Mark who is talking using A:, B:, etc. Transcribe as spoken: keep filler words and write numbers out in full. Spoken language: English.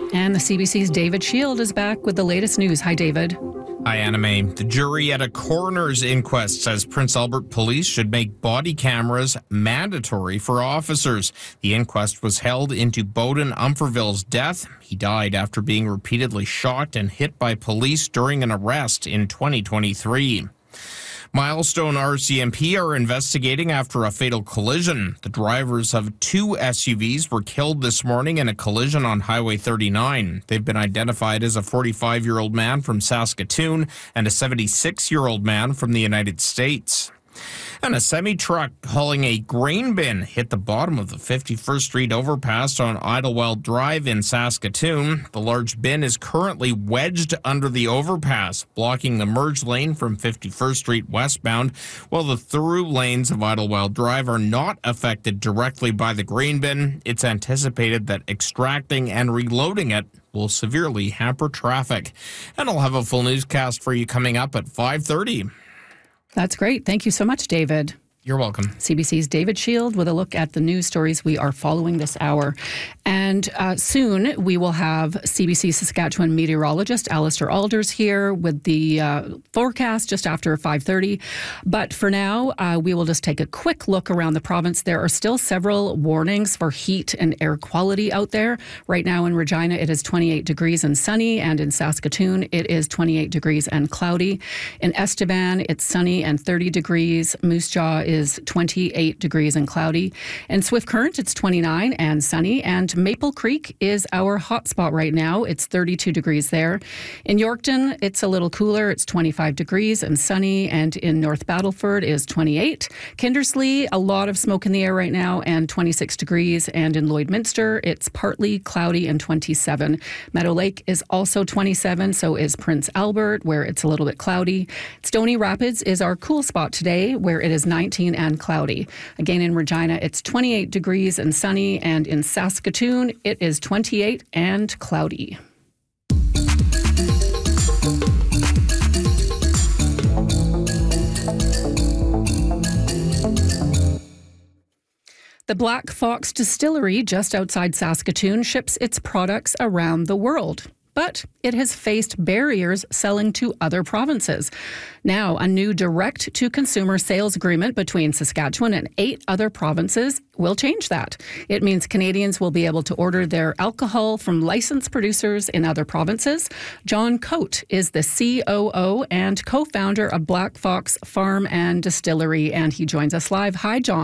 A: And the C B C's David Shield is back with the latest news. Hi, David.
B: Hi, Anna May. The jury at a coroner's inquest says Prince Albert police should make body cameras mandatory for officers. The inquest was held into Bowden Umferville's death. He died after being repeatedly shot and hit by police during an arrest in twenty twenty-three. Milestone R C M P are investigating after a fatal collision. The drivers of two S U Vs were killed this morning in a collision on Highway thirty-nine. They've been identified as a forty-five-year-old man from Saskatoon and a seventy-six-year-old man from the United States. And a semi-truck hauling a grain bin hit the bottom of the fifty-first Street overpass on Idlewild Drive in Saskatoon. The large bin is currently wedged under the overpass, blocking the merge lane from fifty-first Street westbound, while the through lanes of Idlewild Drive are not affected directly by the grain bin. It's anticipated that extracting and reloading it will severely hamper traffic. And I'll have a full newscast for you coming up at five thirty.
A: That's great. Thank you so much, David.
B: You're welcome.
A: C B C's David Shield with a look at the news stories we are following this hour. And uh, soon we will have C B C Saskatchewan meteorologist Alistair Alders here with the uh, forecast just after five thirty. But for now, uh, we will just take a quick look around the province. There are still several warnings for heat and air quality out there. Right now in Regina, it is twenty-eight degrees and sunny, and in Saskatoon, it is twenty-eight degrees and cloudy. In Estevan, it's sunny and thirty degrees. Moose Jaw is twenty-eight degrees and cloudy. In Swift Current, it's twenty-nine and sunny. And Maple Creek is our hotspot right now. It's thirty-two degrees there. In Yorkton, it's a little cooler. It's twenty-five degrees and sunny. And in North Battleford is twenty-eight. Kindersley, a lot of smoke in the air right now, and twenty-six degrees. And in Lloydminster, it's partly cloudy and twenty-seven. Meadow Lake is also twenty-seven. So is Prince Albert, where it's a little bit cloudy. Stony Rapids is our cool spot today, where it is nineteen and cloudy. Again, in Regina, it's twenty-eight degrees and sunny, and in Saskatoon, it is twenty-eight and cloudy. The Black Fox Distillery, just outside Saskatoon, ships its products around the world. But it has faced barriers selling to other provinces. Now, a new direct-to-consumer sales agreement between Saskatchewan and eight other provinces will change that. It means Canadians will be able to order their alcohol from licensed producers in other provinces. John Coate is the C O O and co-founder of Black Fox Farm and Distillery, and he joins us live. Hi, John.